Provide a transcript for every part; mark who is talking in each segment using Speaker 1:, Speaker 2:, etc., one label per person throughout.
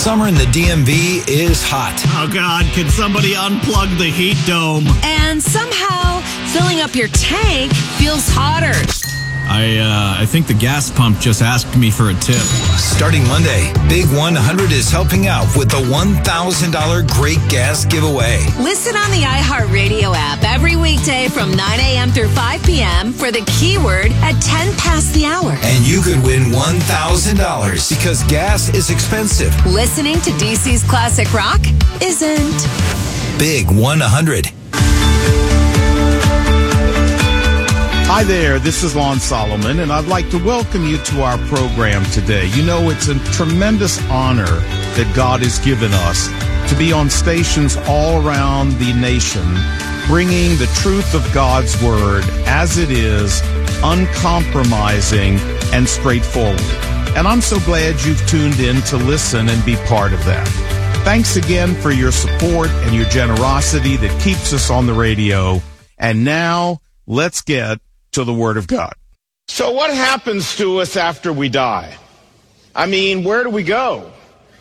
Speaker 1: Summer in the DMV is hot.
Speaker 2: Oh, God, can somebody unplug the heat dome?
Speaker 3: And somehow, filling up your tank feels hotter.
Speaker 2: I think the gas pump just asked me for a tip.
Speaker 1: Starting Monday, Big 100 is helping out with the $1,000 Great Gas Giveaway.
Speaker 3: Listen on the iHeartRadio app every weekday from 9 a.m. through 5 p.m. for the keyword at 10 past the hour.
Speaker 1: And you could win $1,000 because gas is expensive.
Speaker 3: Listening to DC's Classic Rock isn't.
Speaker 1: Big 100.
Speaker 4: Hi there, this is Lon Solomon, and I'd like to welcome you to our program today. You know, it's a tremendous honor that God has given us to be on stations all around the nation, bringing the truth of God's Word as it is, uncompromising and straightforward. And I'm so glad you've tuned in to listen and be part of that. Thanks again for your support and your generosity that keeps us on the radio. And now, let's get to the Word of God.
Speaker 5: So what happens to us after we die? I mean, where do we go?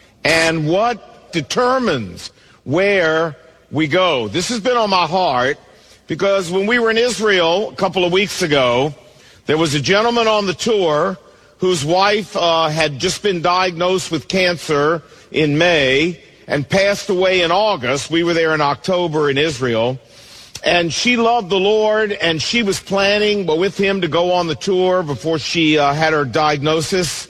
Speaker 5: And what determines where we go? This has been on my heart because when we were in Israel a couple of weeks ago, there was a gentleman on the tour whose wife had just been diagnosed with cancer in May and passed away in August. We were there in October in Israel. And she loved the Lord, and she was planning with him to go on the tour before she had her diagnosis.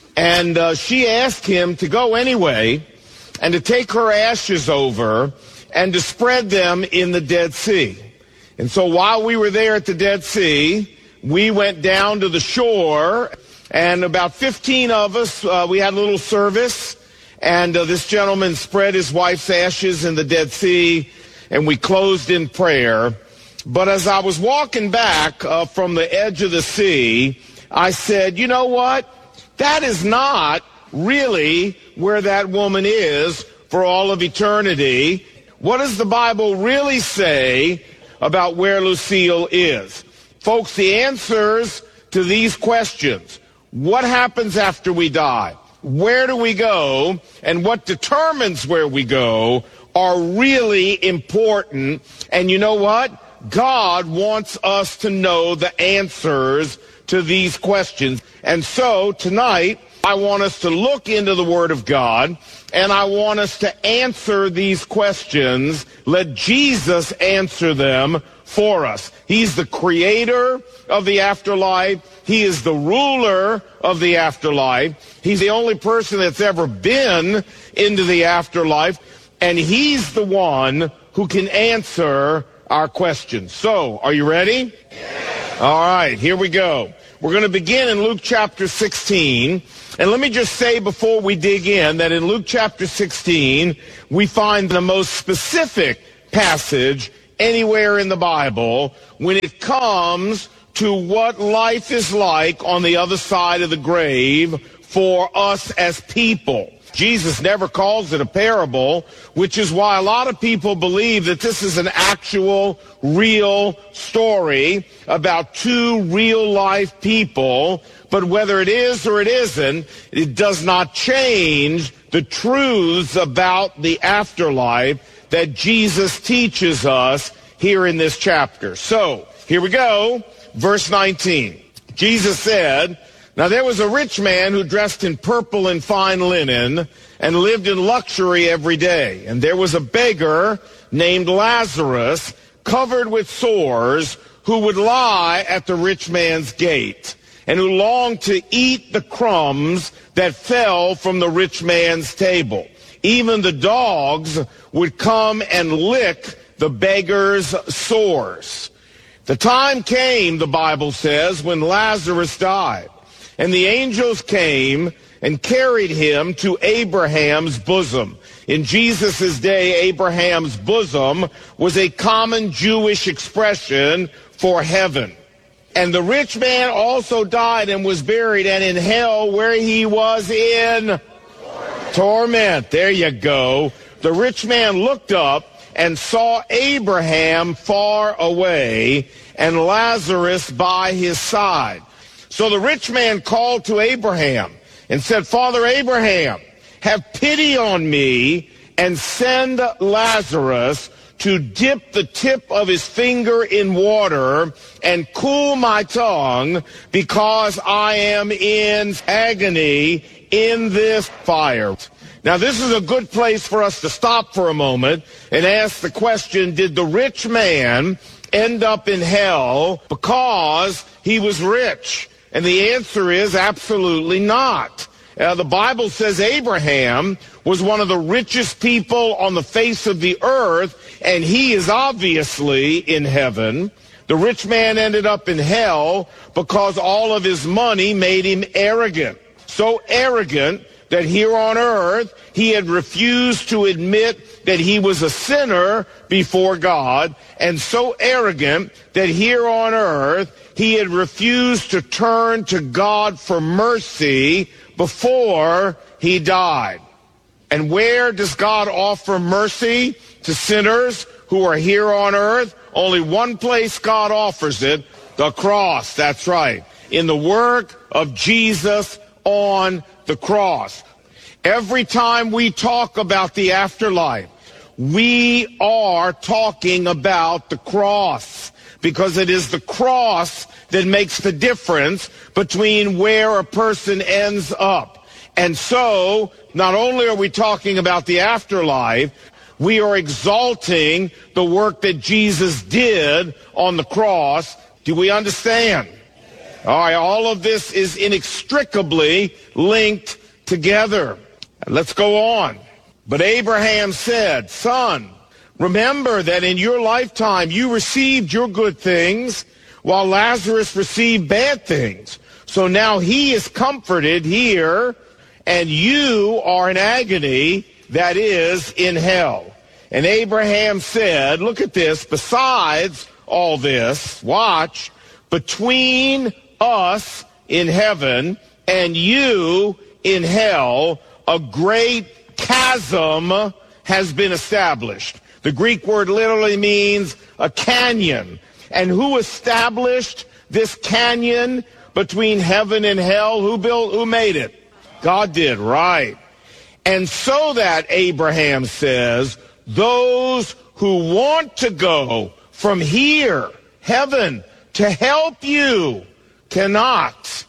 Speaker 5: And she asked him to go anyway and to take her ashes over and to spread them in the Dead Sea. And so while we were there at the Dead Sea, we went down to the shore, and about 15 of us, we had a little service, and this gentleman spread his wife's ashes in the Dead Sea, and we closed in prayer. But as I was walking back from the edge of the sea, I said, you know what? That is not really where that woman is for all of eternity. What does the Bible really say about where Lucille is? Folks, the answers to these questions, what happens after we die? Where do we go? And what determines where we go are really important. And you know what? God wants us to know the answers to these questions. And so tonight, I want us to look into the Word of God, and I want us to answer these questions. Let Jesus answer them for us. He's the creator of the afterlife. He is the ruler of the afterlife. He's the only person that's ever been into the afterlife. And he's the one who can answer our questions. So, are you ready? Yes. All right, here we go. We're going to begin in Luke chapter 16. And let me just say before we dig in that in Luke chapter 16, we find the most specific passage anywhere in the Bible when it comes to what life is like on the other side of the grave for us as people. Jesus never calls it a parable, which is why a lot of people believe that this is an actual, real story about two real-life people. But whether it is or it isn't, it does not change the truths about the afterlife that Jesus teaches us here in this chapter. So, here we go, verse 19. Jesus said, "Now there was a rich man who dressed in purple and fine linen and lived in luxury every day. And there was a beggar named Lazarus, covered with sores, who would lie at the rich man's gate, and who longed to eat the crumbs that fell from the rich man's table. Even the dogs would come and lick the beggar's sores." The time came, the Bible says, when Lazarus died. And the angels came and carried him to Abraham's bosom. In Jesus' day, Abraham's bosom was a common Jewish expression for heaven. And the rich man also died and was buried, and in hell, where he was in torment. There you go. The rich man looked up and saw Abraham far away and Lazarus by his side. So the rich man called to Abraham and said, "Father Abraham, have pity on me and send Lazarus to dip the tip of his finger in water and cool my tongue, because I am in agony in this fire. Now, this is a good place for us to stop for a moment and ask the question, did the rich man end up in hell because he was rich? And the answer is absolutely not. The Bible says Abraham was one of the richest people on the face of the earth, and he is obviously in heaven. The rich man ended up in hell because all of his money made him arrogant. So arrogant that here on earth he had refused to admit that he was a sinner before God, and so arrogant that here on earth he had refused to turn to God for mercy before he died. And where does God offer mercy to sinners who are here on earth? Only one place God offers it, the cross. That's right, in the work of Jesus on the cross. Every time we talk about the afterlife, we are talking about the cross, because it is the cross that makes the difference between where a person ends up. And so, not only are we talking about the afterlife, we are exalting the work that Jesus did on the cross. Do we understand? All right, all of this is inextricably linked together. Let's go on. But Abraham said, son, remember that in your lifetime you received your good things, while Lazarus received bad things. So now he is comforted here, and you are in agony, that is, in hell. And Abraham said, look at this, besides all this, watch, between us in heaven and you in hell, a great chasm has been established. The Greek word literally means a canyon. And who established this canyon between heaven and hell? Who made it? God did, right. And so that, Abraham says, those who want to go from here, heaven, to help you cannot,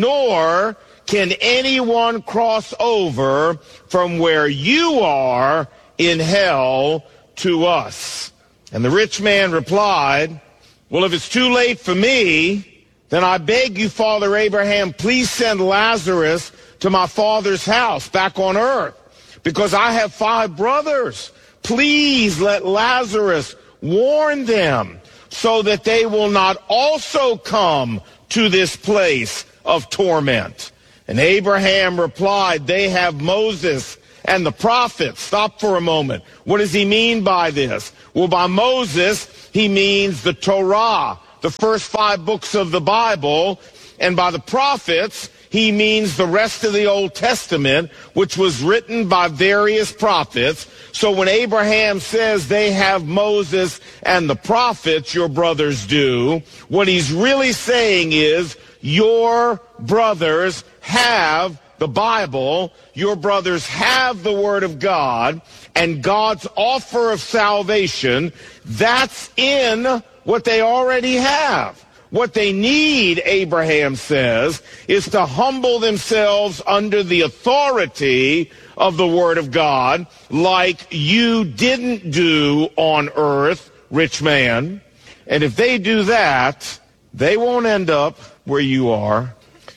Speaker 5: nor can anyone cross over from where you are in hell to us. And the rich man replied, well, if it's too late for me, then I beg you, Father Abraham, please send Lazarus to my father's house back on earth, because I have 5 brothers. Please let Lazarus warn them so that they will not also come to this place of torment. And Abraham replied, they have Moses and the prophets. Stop for a moment. What does he mean by this? Well, by Moses, he means the Torah, the first 5 books of the Bible. And by the prophets, he means the rest of the Old Testament, which was written by various prophets. So when Abraham says they have Moses and the prophets, your brothers do, what he's really saying is your brothers have the Bible, your brothers have the Word of God, and God's offer of salvation, that's in what they already have. What they need, Abraham says, is to humble themselves under the authority of the Word of God, like you didn't do on earth, rich man. And if they do that, they won't end up where you are.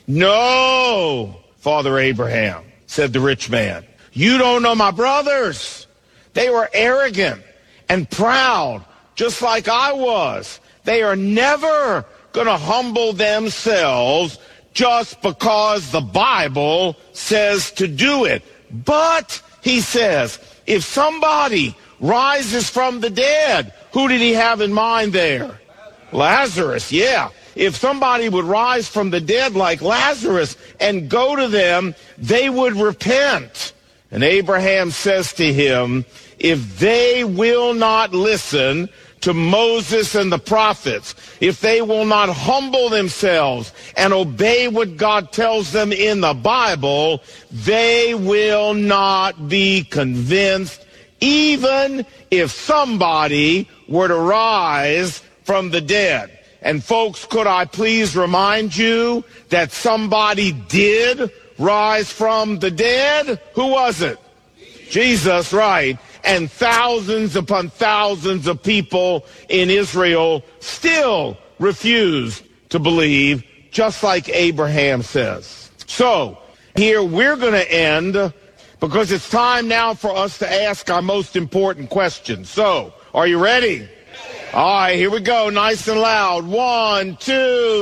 Speaker 5: No, Father Abraham, said the rich man. You don't know my brothers. They were arrogant and proud, just like I was. They are never going to humble themselves just because the Bible says to do it. But, he says, if somebody rises from the dead, who did he have in mind there? Lazarus, yeah. If somebody would rise from the dead like Lazarus and go to them, they would repent. And Abraham says to him, if they will not listen to Moses and the prophets, if they will not humble themselves and obey what God tells them in the Bible, they will not be convinced, even if somebody were to rise from the dead. And folks, could I please remind you that somebody did rise from the dead? Who was it? Jesus, right. And thousands upon thousands of people in Israel still refused to believe, just like Abraham says. So, here we're going to end because it's time now for us to ask our most important question. So, are you ready? All right, here we go, nice and loud. 1, 2,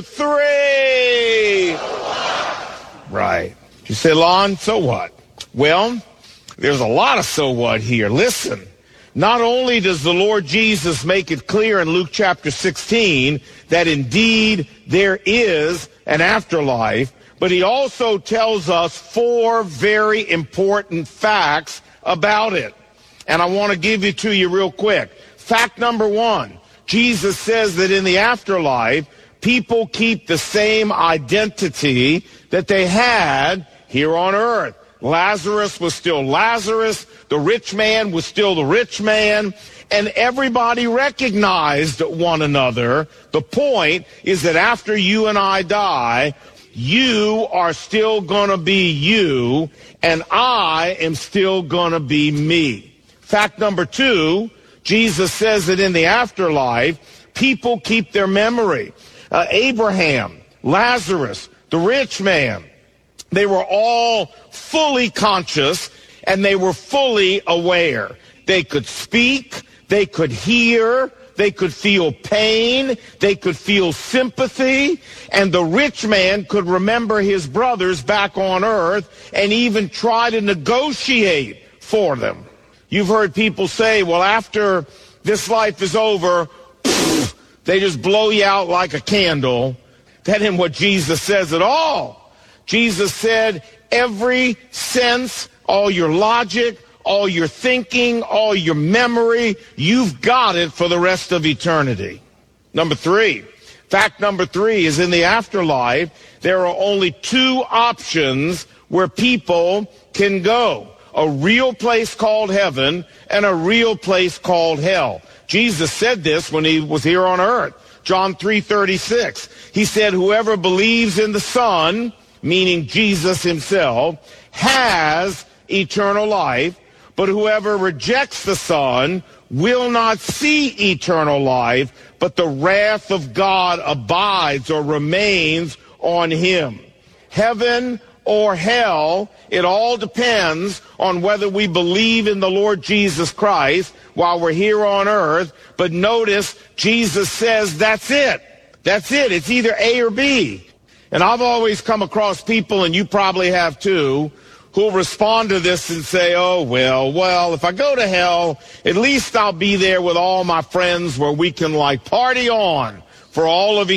Speaker 5: 3. Right. You say, Lon, so what? Well, there's a lot of so what here. Listen, not only does the Lord Jesus make it clear in Luke chapter 16 that indeed there is an afterlife, but he also tells us 4 very important facts about it. And I want to give it to you real quick. Fact number 1, Jesus says that in the afterlife, people keep the same identity that they had here on earth. Lazarus was still Lazarus, the rich man was still the rich man, and everybody recognized one another. The point is that after you and I die, you are still going to be you, and I am still going to be me. Fact number 2, Jesus says that in the afterlife, people keep their memory. Abraham, Lazarus, the rich man, they were all fully conscious and they were fully aware. They could speak, they could hear, they could feel pain, they could feel sympathy, and the rich man could remember his brothers back on earth and even try to negotiate for them. You've heard people say, well, after this life is over, they just blow you out like a candle. That isn't what Jesus says at all. Jesus said every sense, all your logic, all your thinking, all your memory, you've got it for the rest of eternity. Fact number 3 is in the afterlife, there are only 2 options where people can go. A real place called heaven and a real place called hell. Jesus said this when he was here on earth. John 3:36. He said, whoever believes in the Son, meaning Jesus himself, has eternal life, but whoever rejects the Son will not see eternal life, but the wrath of God abides or remains on him. Heaven or hell, it all depends on whether we believe in the Lord Jesus Christ while we're here on earth. But notice, Jesus says that's it. That's it. It's either A or B. And I've always come across people, and you probably have too, who'll respond to this and say, oh, well, if I go to hell, at least I'll be there with all my friends where we can party on for all of eternity.